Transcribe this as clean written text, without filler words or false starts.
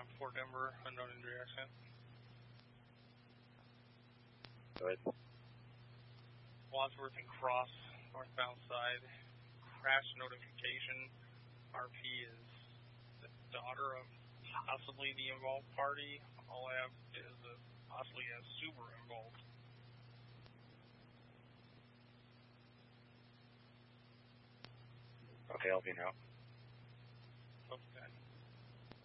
on Fort Denver, unknown injury accident. Go ahead. Wadsworth and Cross, northbound side. Crash notification. RP is the daughter of possibly the involved party. All I have is possibly a Subaru involved. Okay, I'll be now.